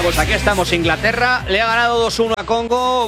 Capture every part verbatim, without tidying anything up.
pues aquí estamos. Inglaterra le ha ganado dos uno a Congo.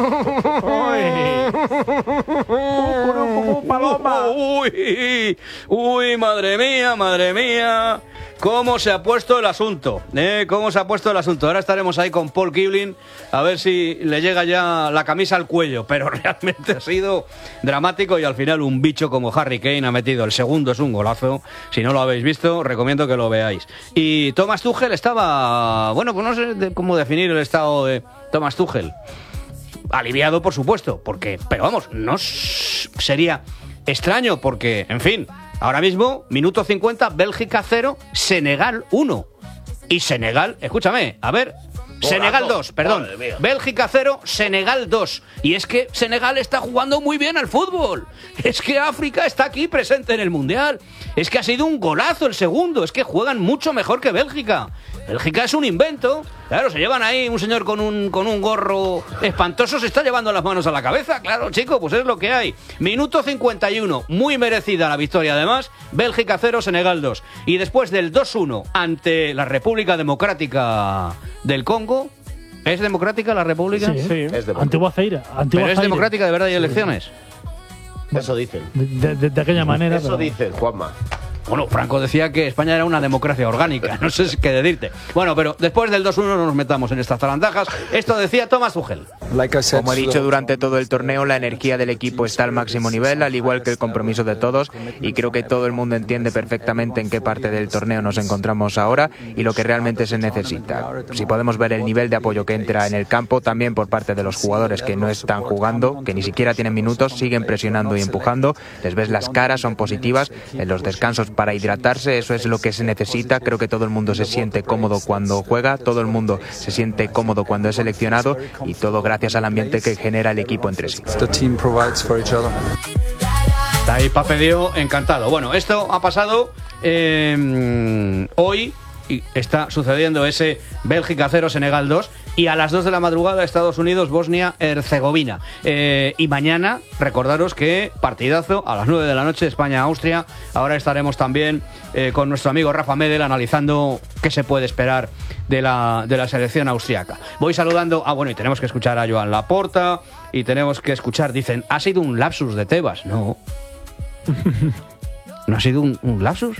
Uy, uy, madre mía, madre mía. ¿Cómo se ha puesto el asunto? ¿Eh? ¿Cómo se ha puesto el asunto? Ahora estaremos ahí con Paul Kibling a ver si le llega ya la camisa al cuello. Pero realmente ha sido dramático y al final un bicho como Harry Kane ha metido. El segundo es un golazo. Si no lo habéis visto, recomiendo que lo veáis. Y Thomas Tuchel estaba... Bueno, pues no sé de cómo definir el estado de Thomas Tuchel. Aliviado, por supuesto, porque... Pero vamos, no sería extraño porque, en fin... Ahora mismo, minuto cincuenta, Bélgica cero, Senegal uno. Y Senegal, escúchame, a ver, Golazo. Senegal dos, perdón. Bélgica cero, Senegal dos. Y es que Senegal está jugando muy bien al fútbol. Es que África está aquí presente en el Mundial. Es que ha sido un golazo el segundo. Es que juegan mucho mejor que Bélgica. Bélgica es un invento. Claro, se llevan ahí un señor con un, con un gorro espantoso, se está llevando las manos a la cabeza. Claro, chico, pues es lo que hay. Minuto cincuenta y uno, muy merecida la victoria además. Bélgica cero, Senegal dos. Y después del dos uno ante la República Democrática del Congo. ¿Es democrática la República? Sí, sí. Es Antigua Zaire. Pero es democrática, de verdad, hay elecciones. Eso dicen. De, de, de aquella manera. Eso pero... dicen, Juanma. Bueno, Franco decía que España era una democracia orgánica, no sé qué decirte. Bueno, pero después del dos uno no nos metamos en estas zarandajas. Esto decía Thomas Tuchel. Como he dicho durante todo el torneo, la energía del equipo está al máximo nivel, al igual que el compromiso de todos, y creo que todo el mundo entiende perfectamente en qué parte del torneo nos encontramos ahora y lo que realmente se necesita. Si podemos ver el nivel de apoyo que entra en el campo, también por parte de los jugadores que no están jugando, que ni siquiera tienen minutos, siguen presionando y empujando, les ves las caras, son positivas, en los descansos para hidratarse, eso es lo que se necesita. Creo que todo el mundo se siente cómodo cuando juega, todo el mundo se siente cómodo cuando es seleccionado y todo gracias al ambiente que genera el equipo entre sí. Está ahí Pape Dio encantado. Bueno, esto ha pasado eh, hoy y está sucediendo ese Bélgica cero, Senegal dos. Y a las dos de la madrugada, Estados Unidos, Bosnia, Herzegovina. Eh, y mañana, recordaros que partidazo a las nueve de la noche, España-Austria. Ahora estaremos también eh, con nuestro amigo Rafa Medel analizando qué se puede esperar de la, de la selección austriaca. Voy saludando. Ah, bueno, y tenemos que escuchar a Joan Laporta. Y tenemos que escuchar, dicen, ¿ha sido un lapsus de Tebas? No. ¿No ha sido un, un lapsus?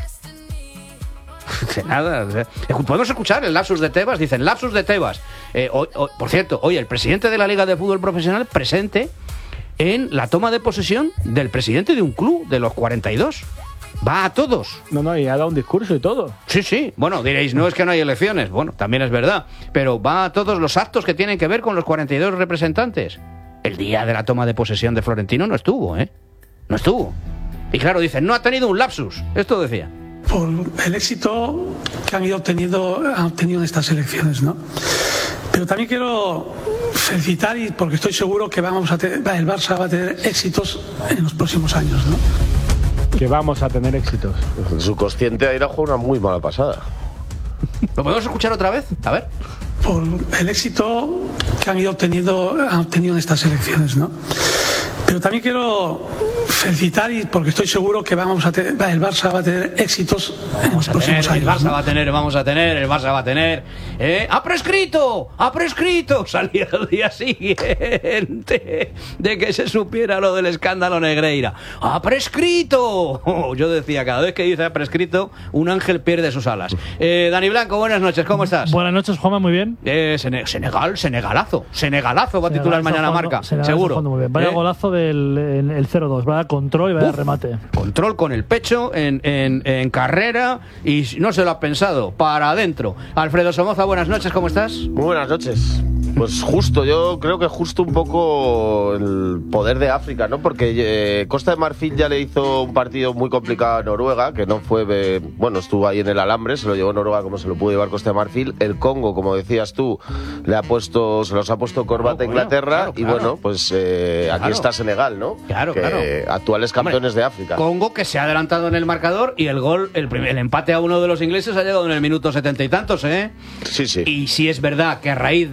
De nada. Podemos escuchar el lapsus de Tebas. Dicen lapsus de Tebas. Eh, hoy, hoy, por cierto, hoy el presidente de la Liga de Fútbol Profesional presente en la toma de posesión del presidente de un club de los cuarenta y dos. Va a todos. No, no, y ha dado un discurso y todo. Sí, sí. Bueno, diréis, no es que no hay elecciones. Bueno, también es verdad. Pero va a todos los actos que tienen que ver con los cuarenta y dos representantes. El día de la toma de posesión de Florentino no estuvo, ¿eh? No estuvo. Y claro, dicen, no ha tenido un lapsus. Esto decía. Por el éxito que han ido obteniendo, han obtenido en estas elecciones, ¿no? Pero también quiero felicitar, y porque estoy seguro que vamos a tener, el Barça va a tener éxitos en los próximos años, ¿no? Que vamos a tener éxitos. El subconsciente ha ido a jugar una muy mala pasada. ¿Lo podemos escuchar otra vez? A ver. Por el éxito que han ido obteniendo, han obtenido en estas elecciones, ¿no? Pero también quiero felicitar, y porque estoy seguro que vamos a tener, el Barça va a tener éxitos en los próximos años. El Barça ¿no? va a tener, vamos a tener, el Barça va a tener. ¿eh? ¡Ha prescrito! ¡Ha prescrito! Salía el día siguiente de que se supiera lo del escándalo Negreira. ¡Ha prescrito! Oh, yo decía, cada vez que dice ha prescrito, un ángel pierde sus alas. Eh, Dani Blanco, buenas noches, ¿cómo estás? Buenas noches, Juanma, muy bien. Eh, Sene- Senegal, Senegalazo. Senegalazo va a titular mañana jugando, Marca, Senegal seguro. Muy bien. Vaya ¿Eh? golazo del el, el cero dos, vaya control y vaya Uf, remate. Control con el pecho, en, en, en carrera, y no se lo ha pensado, para adentro. Alfredo Somoza, buenas noches, ¿cómo estás? Muy buenas noches. Pues justo, yo creo que justo un poco el poder de África, ¿no? Porque eh, Costa de Marfil ya le hizo un partido muy complicado a Noruega, que no fue, eh, bueno, estuvo ahí en el alambre, se lo llevó Noruega como se lo pudo llevar Costa de Marfil. El Congo, como decías tú, le ha puesto, se los ha puesto corbata a Inglaterra, claro, claro, y bueno, pues eh, claro. aquí está Senegal, ¿no? Claro, que, claro. Actuales campeones Hombre, de África. Congo, que se ha adelantado en el marcador, y el gol, el, primer, el empate a uno de los ingleses ha llegado en el minuto setenta y tantos, ¿eh? Sí, sí. Y sí es verdad que a raíz del empate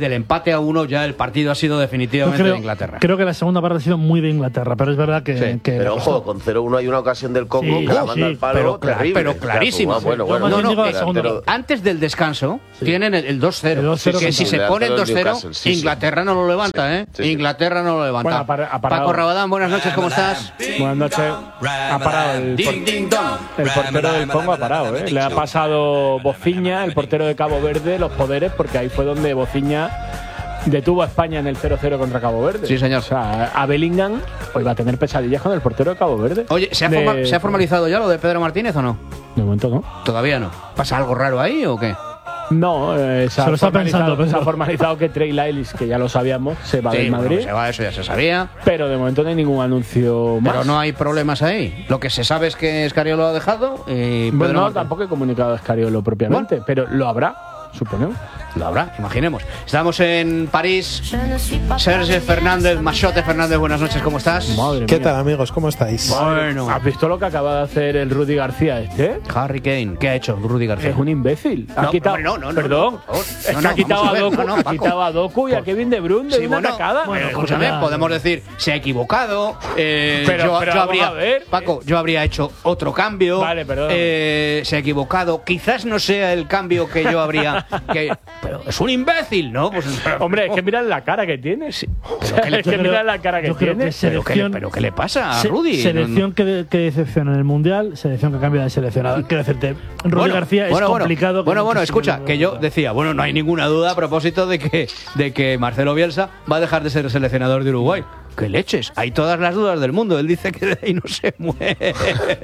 empate a uno, ya el partido ha sido definitivamente creo, de Inglaterra. Creo que la segunda parte ha sido muy de Inglaterra, pero es verdad que... Sí, que pero ojo, con cero uno hay una ocasión del Congo Sí, que la sí, manda al palo pero, terrible. pero clarísimo. Ah, bueno, bueno, Yo más no, bien no, digo la eh, segunda pero- parte. Antes del descanso Sí. tienen el, el dos cero. El dos cero que con si se Newcastle. pone el dos cero, Newcastle, sí, sí. Inglaterra no lo levanta, ¿eh? Sí, sí. Inglaterra no lo levanta. Bueno, ha par- ha parado. Paco Rabadán, buenas noches, ¿cómo estás? Buenas noches. Ha parado el, por- Ding, ding, dong. el portero del Congo, ha parado. ¿eh? Le ha pasado Bociña, el portero de Cabo Verde, los poderes, porque ahí fue donde Bociña detuvo a España en el cero cero contra Cabo Verde. Sí, señor. O sea, a Bellingham hoy va a tener pesadillas con el portero de Cabo Verde. Oye, ¿se ha, De- forma- ¿se ha formalizado ya lo de Pedro Martínez o no? De momento no. Todavía no. ¿Pasa algo raro ahí o qué? No, eh, se, ha Se lo está formalizado- pensando, Pedro. se ha formalizado que Trey Lyles, que ya lo sabíamos, se va Sí, del bueno, Madrid. que se va, eso ya se sabía. Pero de momento no hay ningún anuncio más. Pero no hay problemas ahí. Lo que se sabe es que Escariolo lo ha dejado y Pedro Bueno, no, Martínez- tampoco he comunicado a Escariolo propiamente, pero lo habrá, suponemos. Lo habrá, imaginemos. Estamos en París. Sergio Fernández, Machote Fernández, buenas noches, ¿cómo estás? Madre ¿Qué mía. tal, amigos? ¿Cómo estáis? Bueno, ¿Has visto lo que acaba de hacer el Rudy García este? Harry Kane, ¿qué ha hecho Rudy García? Es un imbécil. Ha No, quitado, hombre, no, no, no, perdón, no, por favor. es No, que no, ha quitado vamos a a ver, Doku, no, no, ha Paco. quitado a Doku y a Kevin De Bruyne de Sí, una bueno, tacada. bueno, Eh, escúchame, ya. podemos decir, se ha equivocado. eh, Pero- yo, pero yo vamos habría, a ver. Paco, yo habría hecho otro cambio. Vale, perdón. eh, se ha equivocado. Quizás no sea el cambio que yo habría. que, pero es un imbécil, ¿no? Pues, Hombre, es que mira la cara que tiene. ¿qué le- es que yo mira creo- la cara que yo creo tiene. que se- pero, ¿qué le, selección- pero ¿qué le pasa a Se- Rudy? Selección que, que decepciona en el Mundial, selección que cambia de seleccionador. Quiero decirte, Rudy Bueno, García es bueno, bueno. complicado. Bueno, que bueno, no se escucha, siga- que yo decía, bueno, no hay ninguna duda a propósito de que, de que Marcelo Bielsa va a dejar de ser seleccionador de Uruguay. ¡Qué leches! Hay todas las dudas del mundo. Él dice que de ahí no se mueve.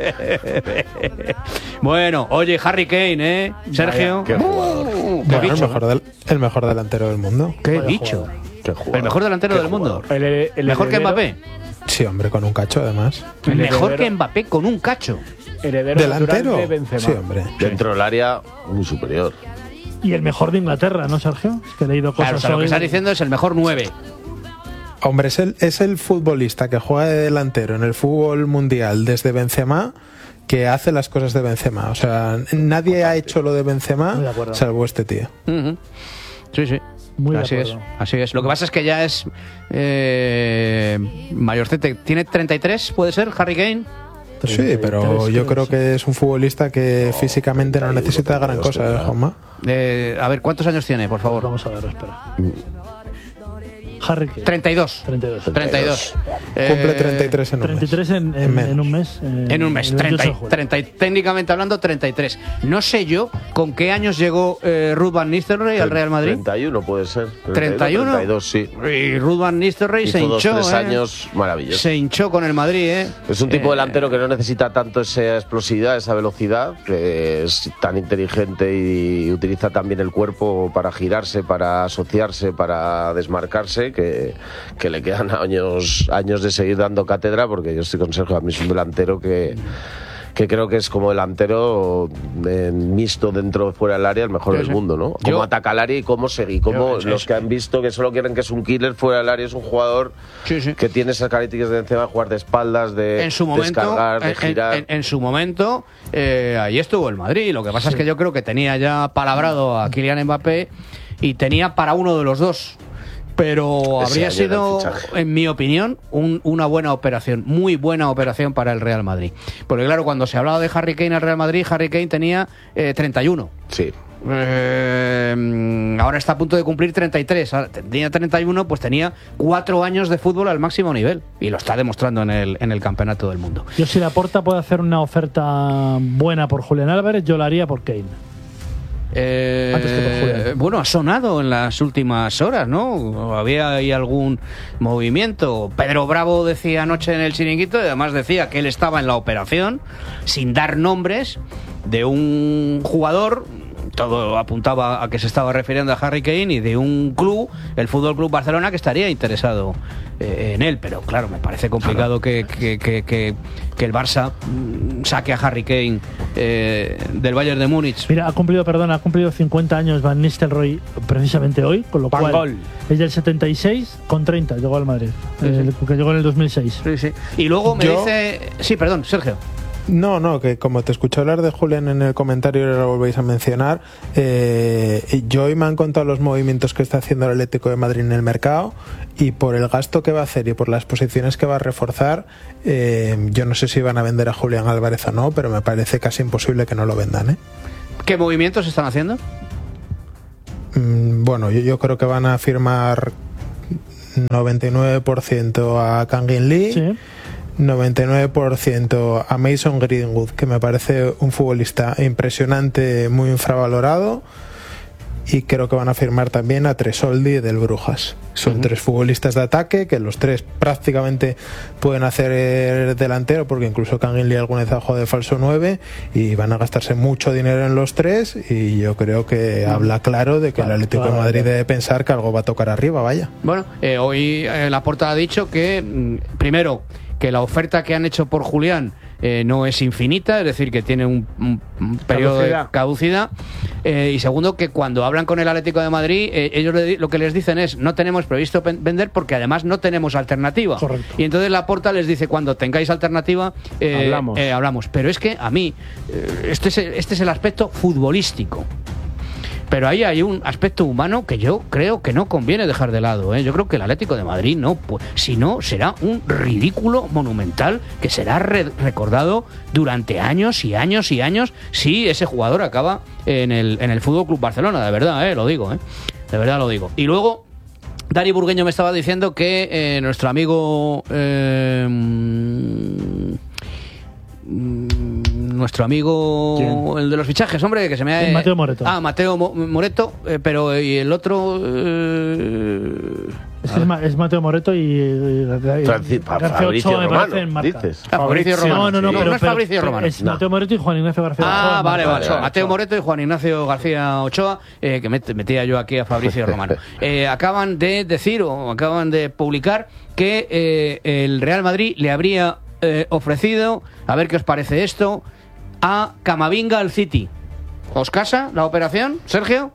Bueno, oye, Harry Kane, ¿eh? Sergio. qué jugador. Uh, qué Bueno, el, bicho. mejor del- el mejor delantero del mundo. Qué bicho. Qué jugador. El mejor delantero Qué del mundo. jugador. El- el Mejor que heredero- Mbappé. Sí, hombre, con un cacho además. El Mejor heredero- que Mbappé con un cacho. Heredero natural ¿Delantero? de Benzema. Sí, hombre. Dentro del área, muy superior. Y el mejor de Inglaterra, ¿no, Sergio? Es que he leído cosas Claro, o sea, lo que hoy. estás diciendo es el mejor nueve. Hombre, es el, es el futbolista que juega de delantero en el fútbol mundial desde Benzema que hace las cosas de Benzema. O sea, nadie ha hecho lo de Muy de Benzema acuerdo. salvo este tío. Ujú. Sí, sí. Muy de así es, acuerdo. así es. Lo que pasa es que ya es eh, mayorcete. ¿Tiene treinta y tres, puede ser, Harry Kane? Sí, pero treinta y tres, yo creo, creo sí. que es un futbolista que físicamente no necesita gran cosa, ¿eh, Juanma? Eh, a ver, ¿cuántos años tiene, por favor? Vamos a ver, espera. Harry Kane. treinta y dos. treinta y dos. treinta y dos. Cumple Eh, treinta y tres en un treinta y mes. tres en, en, En menos. en un mes. eh, En un mes, el treinta, veintiocho y- de julio. treinta y- técnicamente hablando, treinta y tres. No sé yo con qué años llegó eh, Ruud van Nistelrooy al Real Madrid. treinta y uno puede ser. treinta y uno. treinta y dos, sí. Y Ruud van Nistelrooy Hizo se dos, hinchó. tres eh. años maravillosos. Se hinchó con el Madrid, ¿eh? Es un tipo Eh, de delantero que no necesita tanto esa explosividad, esa velocidad, que es tan inteligente y utiliza también el cuerpo para girarse, para asociarse, para desmarcarse, que, que le quedan años, años de seguir dando cátedra, porque yo estoy con Sergio, a mí es un delantero que, que creo que es como delantero eh, mixto dentro o fuera del área, el mejor Sí, del sí. mundo, ¿no? Yo- Cómo ataca al área y cómo seguir, cómo Yo- los eso. que han visto que solo quieren que es un killer fuera del área, es un jugador Sí, sí. que tiene esas características de encima, jugar de espaldas, de en su momento, descargar, de en- girar. en, en su momento, eh, ahí estuvo el Madrid. Lo que pasa es que yo creo que tenía ya palabrado a Kylian Mbappé y tenía para uno de los dos. Pero Ese habría año era el sido, fichaje. en mi opinión, un- una buena operación, muy buena operación para el Real Madrid. Porque claro, cuando se hablaba de Harry Kane al Real Madrid, Harry Kane tenía eh, treinta y uno. Sí. Eh, ahora está a punto de cumplir treinta y tres. Ahora, tenía treinta y uno, pues tenía cuatro años de fútbol al máximo nivel. Y lo está demostrando en el, en el Campeonato del Mundo. Yo, si Laporta puede hacer una oferta buena por Julián Álvarez, yo la haría por Kane. Eh, Antes que por Julián. bueno, ha sonado en las últimas horas, ¿no? Había ahí algún movimiento. Pedro Bravo decía anoche en el chiringuito, y además decía que él estaba en la operación, sin dar nombres, de un jugador. Todo apuntaba a que se estaba refiriendo a Harry Kane y de un club, el Fútbol Club Barcelona, que estaría interesado eh, en él. Pero claro, me parece complicado que, que, que, que, que el Barça mm, saque a Harry Kane eh, del Bayern de Múnich. Mira, ha cumplido, perdón, ha cumplido cincuenta años Van Nistelrooy precisamente hoy, con lo Van cual Gol. es del setenta y seis con treinta, llegó al Madrid, Sí, el- que llegó en el dos mil seis. Sí, sí. Y luego me Yo- dice... Sí, perdón, Sergio. No, no, que como te escuché hablar de Julián en el comentario y ahora lo volvéis a mencionar, eh, yo hoy me han contado los movimientos que está haciendo el Atlético de Madrid en el mercado y por el gasto que va a hacer y por las posiciones que va a reforzar, eh, yo no sé si van a vender a Julián Álvarez o no, pero me parece casi imposible que no lo vendan, ¿eh? ¿Qué movimientos están haciendo? Mm, bueno, yo, yo creo que van a firmar noventa y nueve por ciento a Kangin Lee. Sí. noventa y nueve por ciento a Mason Greenwood, que me parece un futbolista impresionante, muy infravalorado, y creo que van a firmar también a Tresoldi del Brujas. Son uh-huh. tres futbolistas de ataque que los tres prácticamente pueden hacer delantero, porque incluso Kangin Lee alguna vez ha jugado de falso nueve, y van a gastarse mucho dinero en los tres, y yo creo que uh-huh. habla claro de que claro, el Atlético claro, de Madrid claro. debe pensar que algo va a tocar arriba, vaya. Bueno, eh, hoy eh, Laporta ha dicho que mm, primero que la oferta que han hecho por Julián eh, no es infinita, es decir, que tiene un, un, un periodo caducidad. de caducidad, eh, y segundo, que cuando hablan con el Atlético de Madrid, eh, ellos le, lo que les dicen es no tenemos previsto vender porque además no tenemos alternativa. Correcto. Y entonces Laporta les dice cuando tengáis alternativa eh, hablamos. Eh, hablamos. Pero es que a mí eh, este, es, este es el aspecto futbolístico. Pero ahí hay un aspecto humano que yo creo que no conviene dejar de lado, ¿eh? Yo creo que el Atlético de Madrid no, pues, si no, será un ridículo monumental que será re recordado durante años y años y años si ese jugador acaba en el, en el Fútbol Club Barcelona, de verdad, ¿eh? Lo digo, ¿eh? De verdad lo digo. Y luego, Dani Burgueño me estaba diciendo que eh, nuestro amigo... Eh, nuestro amigo ¿Quién? El de los fichajes, hombre, que se me ha... Sí, Mateo Moreto. Ah, Mateo Mo Moreto, eh, pero y el otro... Eh... Es, es, Ma es Mateo Moreto y, y, y Francis, García Ochoa me parece en marca. ¿Dices? Ah, Fabricio Fabricio, Romano. No, no, no, sí. pero, no es Fabricio pero, Romano. Es no. Mateo Moreto y Juan Ignacio García ah, Ochoa. Ah, vale, vale. vale. Mateo Moreto y Juan Ignacio García Ochoa, eh, que met metía yo aquí a Fabricio Romano. Eh, acaban de decir o acaban de publicar que eh, el Real Madrid le habría eh, ofrecido, a ver qué os parece esto, a Camavinga al City. ¿Os casa la operación, Sergio?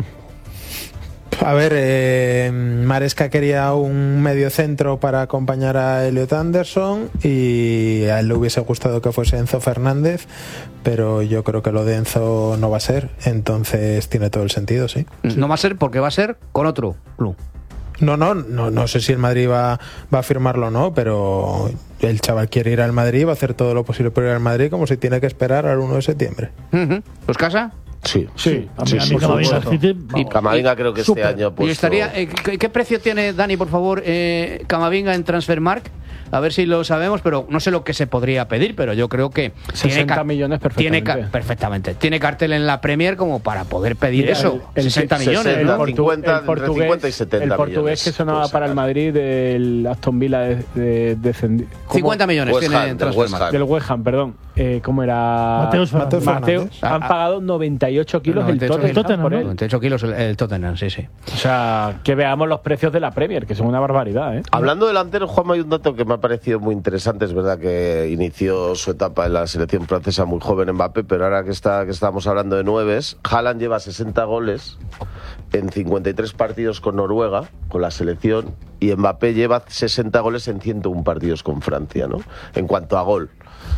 A ver, eh, Maresca quería un medio centro para acompañar a Elliot Anderson y a él le hubiese gustado que fuese Enzo Fernández, pero yo creo que lo de Enzo no va a ser, entonces tiene todo el sentido, sí. No va a ser porque va a ser con otro club. No, no, no, no sé si el Madrid va, va a firmarlo o no, pero el chaval quiere ir al Madrid, va a hacer todo lo posible por ir al Madrid, como si tiene que esperar al uno de septiembre. Uh-huh. ¿Os casa? Sí, sí, a mí, sí, a mí sí, Camavinga, sí, City, y Camavinga creo que super. Este año puesto... ¿Y estaría, eh, ¿qué, ¿Qué precio tiene, Dani, por favor, eh, Camavinga en Transfermarkt? A ver si lo sabemos, pero no sé lo que se podría pedir, pero yo creo que sesenta tiene millones perfectamente. Tiene perfectamente. Tiene cartel en la Premier como para poder pedir eso. El, el, sesenta millones. sesenta, ¿no? cincuenta, el portugués, cincuenta y setenta el portugués millones, que sonaba para el Madrid del Aston Villa de, de, de, cincuenta millones West tiene Ham, en del West Ham. Del West Ham, perdón. Eh, ¿Cómo era? Mateus Mateo Mateo. Fernández. Han pagado noventa y ocho kilos el Tottenham, Tottenham, por ¿no? él. noventa y ocho kilos el, el Tottenham, sí, sí. O sea, que veamos los precios de la Premier, que son una barbaridad, ¿eh? Hablando de delanteros, Juanma, hay un dato que me ha parecido muy interesante. Es verdad que inició su etapa en la selección francesa muy joven Mbappé, pero ahora que está que estamos hablando de nueves, Haaland lleva sesenta goles en cincuenta y tres partidos con Noruega, con la selección, y Mbappé lleva sesenta goles en ciento uno partidos con Francia, ¿no? En cuanto a gol.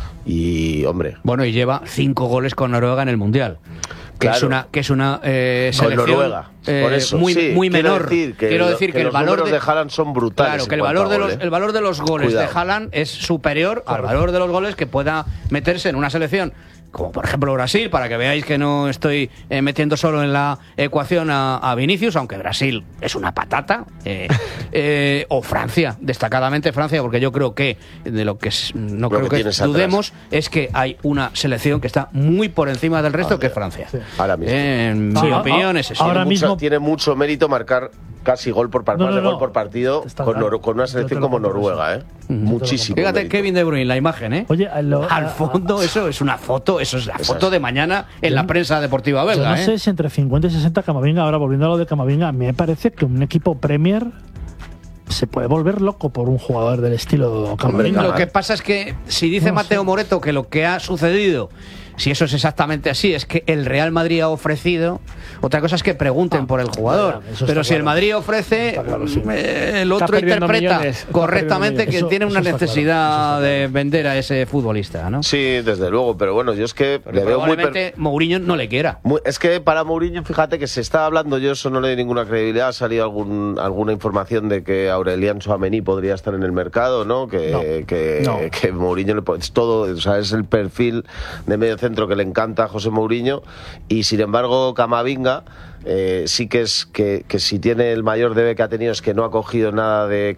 Y, hombre... Bueno, y lleva cinco goles con Noruega en el Mundial. Que Claro. es una, que es una eh, selección con Noruega. eh, Por eso, muy, sí, muy quiero menor. decir que quiero lo- decir que que, el los valor números de Haaland son brutales Claro, en que el cuanto valor, a de gol, los, ¿eh? el valor de los goles Cuidado. de Haaland es superior al valor de los goles que pueda meterse en una selección como por ejemplo Brasil, para que veáis que no estoy eh, metiendo solo en la ecuación a, a Vinicius, aunque Brasil es una patata, eh, eh, o Francia, destacadamente Francia, porque yo creo que de lo que es, no Lo creo que que, tienes dudemos atrás. Es que hay una selección que está muy por encima del resto, Ah, que es Francia. Sí. Ahora mismo. Eh, en Ah, mi ah, opinión ah, es eso. ahora tiene, mismo- mucho, tiene mucho mérito marcar casi gol por partido, No, más no, de gol no. por partido Está con, claro. Nor- con una Yo selección te lo como compro, Noruega, ¿eh? Muchísimo. Fíjate mérito. Kevin De Bruyne, la imagen, ¿eh? Oye, lo- al a- fondo, eso es una foto, eso es la Esa foto es. de mañana en la prensa deportiva Yo belga, no ¿eh? sé si entre cincuenta y sesenta Camavinga, ahora volviendo a lo de Camavinga, me parece que un equipo Premier se puede volver loco por un jugador del estilo Camavinga. Hombre, Lo que pasa es que si dice No Mateo sé. Moreto que lo que ha sucedido si eso es exactamente así, es que el Real Madrid ha ofrecido. Otra cosa es que pregunten Ah, por el jugador. ya, ya, pero si claro. el Madrid ofrece, Está claro, sí. eh, el Está otro perdiendo interpreta millones, está correctamente perdiendo que millones. tiene Eso- una eso está necesidad claro, eso está de vender a ese futbolista, ¿no? Sí, desde luego, pero bueno, yo es que le veo muy... per- Probablemente Mourinho no le quiera. Muy- es que para Mourinho, fíjate que se está hablando, yo eso no le doy ninguna credibilidad, ha salido algún, alguna información de que Aurelian Tchouaméni podría estar en el mercado, ¿no? Que, No. que, No. que Mourinho le pone- es todo, o sea, es el perfil de medio centro que le encanta a José Mourinho, y sin embargo Camavinga eh, sí que es que, que si tiene el mayor debe que ha tenido es que no ha cogido nada de